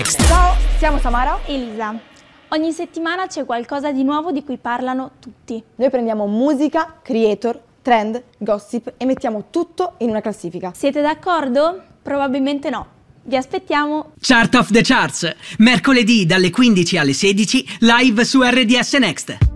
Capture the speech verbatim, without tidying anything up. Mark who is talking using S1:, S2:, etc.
S1: Ciao, siamo Samara
S2: e Elisa. Ogni settimana c'è qualcosa di nuovo di cui parlano tutti.
S1: Noi prendiamo musica, creator, trend, gossip e mettiamo tutto in una classifica.
S2: Siete d'accordo? Probabilmente no. Vi aspettiamo.
S3: Chart of the Charts, mercoledì dalle quindici alle sedici, live su R D S Next.